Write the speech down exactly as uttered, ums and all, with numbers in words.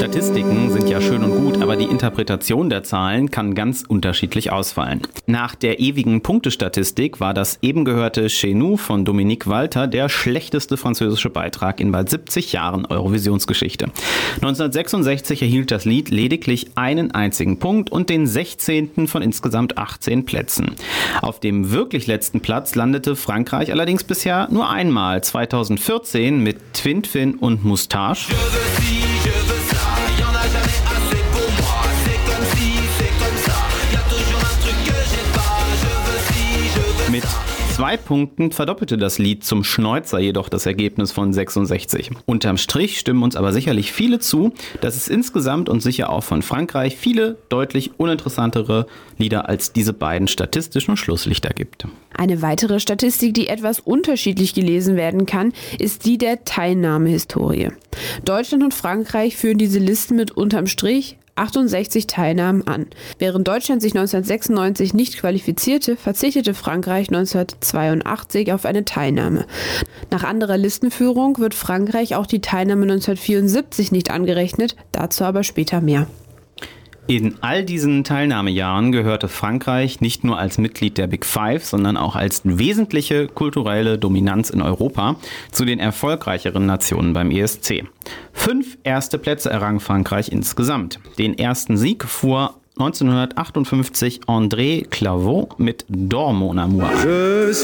Statistiken sind ja schön und gut, aber die Interpretation der Zahlen kann ganz unterschiedlich ausfallen. Nach der ewigen Punktestatistik war das eben gehörte Chez nous von Dominique Walter der schlechteste französische Beitrag in bald siebzig Jahren Eurovisionsgeschichte. neunzehnhundertsechsundsechzig erhielt das Lied lediglich einen einzigen Punkt und den sechzehnten von insgesamt achtzehn Plätzen. Auf dem wirklich letzten Platz landete Frankreich allerdings bisher nur einmal, zweitausendvierzehn mit Twin Fin und Moustache. Mit zwei Punkten verdoppelte das Lied zum Schnäuzer jedoch das Ergebnis von sechsundsechzig. Unterm Strich stimmen uns aber sicherlich viele zu, dass es insgesamt und sicher auch von Frankreich viele deutlich uninteressantere Lieder als diese beiden statistischen Schlusslichter gibt. Eine weitere Statistik, die etwas unterschiedlich gelesen werden kann, ist die der Teilnahmehistorie. Deutschland und Frankreich führen diese Listen mit unterm Strich achtundsechzig Teilnahmen an. Während Deutschland sich neunzehnhundertsechsundneunzig nicht qualifizierte, verzichtete Frankreich neunzehnhundertzweiundachtzig auf eine Teilnahme. Nach anderer Listenführung wird Frankreich auch die Teilnahme neunzehnhundertvierundsiebzig nicht angerechnet, dazu aber später mehr. In all diesen Teilnahmejahren gehörte Frankreich nicht nur als Mitglied der Big Five, sondern auch als wesentliche kulturelle Dominanz in Europa zu den erfolgreicheren Nationen beim E S C. Fünf erste Plätze errang Frankreich insgesamt. Den ersten Sieg fuhr neunzehnhundertachtundfünfzig André Clavaux mit Dors mon amour.